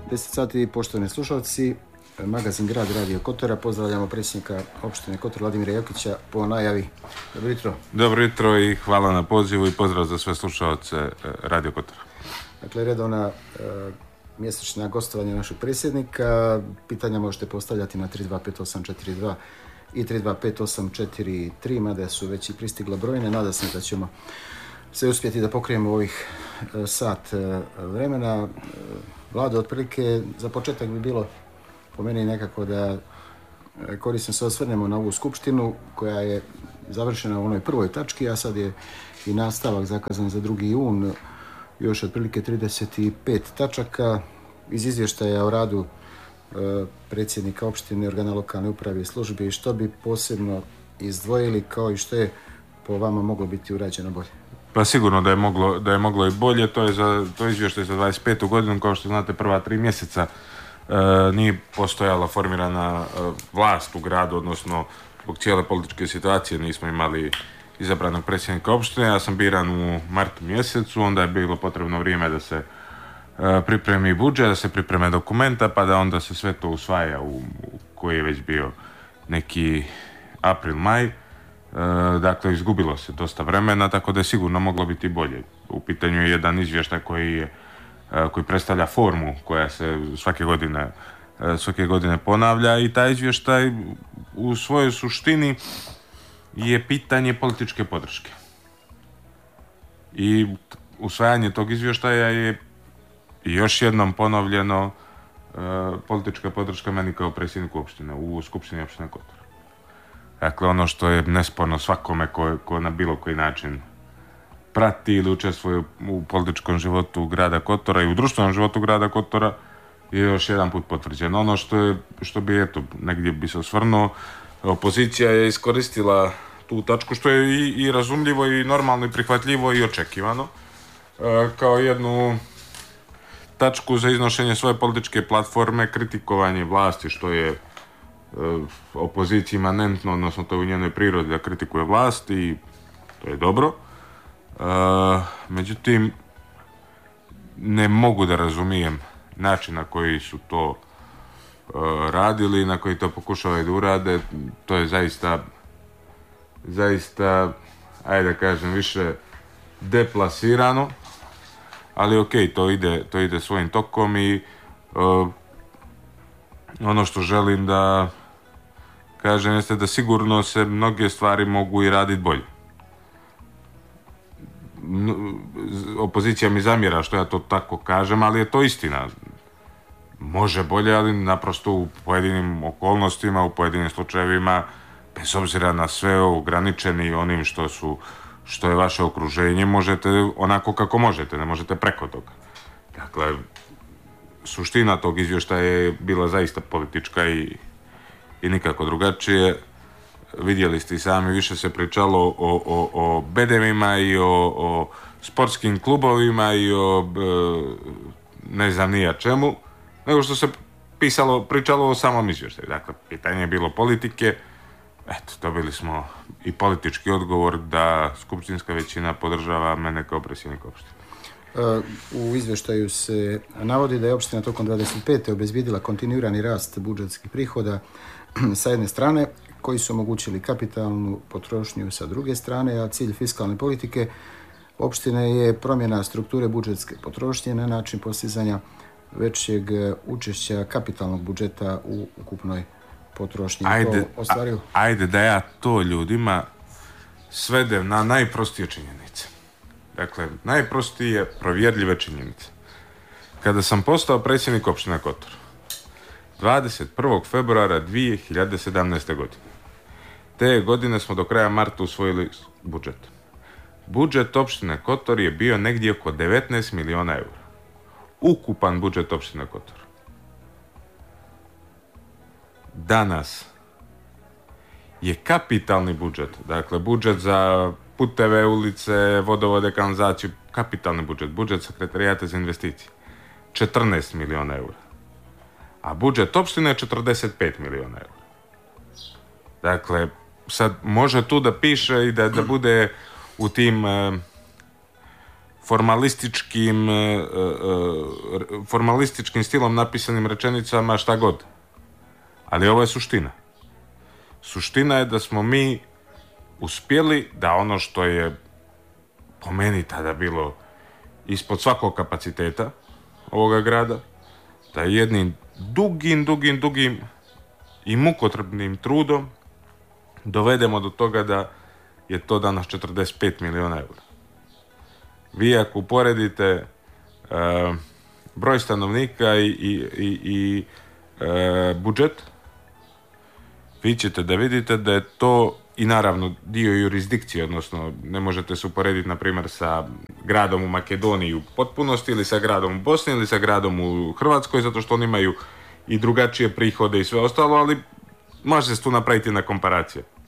10 sati, poštovani slušalci, magazin Grad Radio Kotora. Pozdravljamo predsjednika opštine Kotor Vladimira Jokića po najavi. Dobro jutro. Dobro jutro i hvala na pozivu i pozdrav za sve slušalce Radio Kotora. Dakle, redovna mjesečna gostovanja našeg predsjednika. Pitanja možete postavljati na 325842 i 325843, mada su već i pristigla brojne. Nadam se da ćemo se uspjeti da pokrijemo ovih sat vremena. Vlado, otprilike za početak bi bilo po meni nekako da korisno se osvrnemo na ovu skupštinu koja je završena u onoj prvoj tački, a sad je i nastavak zakazan za 2. jun, još otprilike 35 tačaka iz izvještaja o radu predsjednika opštine, organa lokalne uprave i službe, i što bi posebno izdvojili kao i što je po vama moglo biti urađeno bolje? Pa sigurno da je moglo i bolje. To je izvještaj za 25. godinu. Kao što znate, prva 3 mjeseca nije postojala formirana vlast u gradu, odnosno zbog cijele političke situacije nismo imali izabranog predsjednika opštine. Ja sam biran u martu mjesecu, onda je bilo potrebno vrijeme da se pripremi budžet, da se pripreme dokumenta, pa da onda se sve to usvaja koji je već bio neki april-maj. Dakle, izgubilo se dosta vremena, tako da je sigurno moglo biti bolje. U pitanju je jedan izvještaj koji predstavlja formu koja se svake godine ponavlja, i taj izvještaj u svojoj suštini je pitanje političke podrške. I usvajanje tog izvještaja je još jednom ponovljeno politička podrška meni kao predsjedniku opštine u Skupštini opštine Kotor. Dakle, ono što je nesporno svakome ko na bilo koji način prati ili učestvuje u političkom životu grada Kotora i u društvenom životu grada Kotora je još jedan put potvrđeno. Ono što bi, negdje bi se osvrnuo, opozicija je iskoristila tu tačku, što je i razumljivo i normalno i prihvatljivo i očekivano, kao jednu tačku za iznošenje svoje političke platforme, kritikovanje vlasti, što je opoziciji imanentno, odnosno to je u njenoj prirodi da kritikuje vlast, i to je dobro. Međutim, ne mogu da razumijem način na koji su to radili, na koji to pokušavaju da urade. To je zaista, ajde da kažem, više deplasirano, ali ok, to ide svojim tokom, i ono što želim da kažem jeste da sigurno se mnoge stvari mogu i raditi bolje. Opozicija mi zamjera što ja to tako kažem, ali je to istina. Može bolje, ali naprosto u pojedinim okolnostima, u pojedinim slučajevima, bez obzira na sve ograničeni onim što je vaše okruženje, možete onako kako možete, ne možete preko toga. Dakle, suština tog izvještaja je bila zaista politička i nikako drugačije. Vidjeli ste i sami, više se pričalo o bedemima i o sportskim klubovima i o ne znam nija čemu, nego što se pričalo o samom izvještaju. Dakle, pitanje je bilo politike. Dobili smo i politički odgovor da skupštinska većina podržava mene kao predsjednika opštine. U izvještaju se navodi da je opština tokom 25. obezbjedila kontinuirani rast budžetskih prihoda sa jedne strane, koji su omogućili kapitalnu potrošnju sa druge strane, a cilj fiskalne politike opštine je promjena strukture budžetske potrošnje na način postizanja većeg učešća kapitalnog budžeta u ukupnoj potrošnji. Ajde da ja to ljudima svedem na najprostije činjenice. Dakle, najprostije provjerljive činjenice. Kada sam postao predsjednik opštine Kotor 21. februara 2017. godine, te godine smo do kraja marta usvojili budžet. Budžet opštine Kotor je bio negdje oko 19 miliona eura. Ukupan budžet opštine Kotor. Danas je kapitalni budžet, dakle budžet za puteve, ulice, vodovode, kanalizaciju, kapitalni budžet sekretarijata za investicije, 14 miliona eura. A budžet opštine je 45 miliona eura. Dakle, sad može tu da piše i da bude u tim formalističkim stilom napisanim rečenicama šta god. Ali ovo je suština. Suština je da smo mi uspjeli da ono što je po meni tada bilo ispod svakog kapaciteta ovoga grada, da jednim dugim i mukotrpnim trudom dovedemo do toga da je to danas 45 milijuna eura. Vi ako uporedite broj stanovnika i budžet, vi ćete da vidite da je to i naravno dio jurisdikcije, odnosno ne možete se uporediti na primjer sa gradom u Makedoniji u potpunosti ili sa gradom u Bosni ili sa gradom u Hrvatskoj, zato što oni imaju i drugačije prihode i sve ostalo, ali može se tu napraviti jedna komparacija.